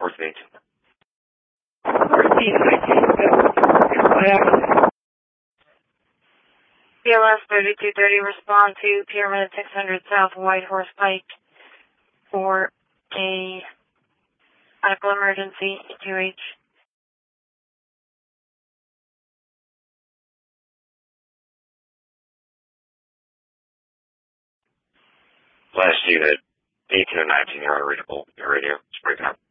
14. 14. PLS 3230, respond to Pyramid 600 South White Horse Pike for a medical emergency, 2H. Last unit, 18 and 19, you're unreachable. Your radio is breaking up.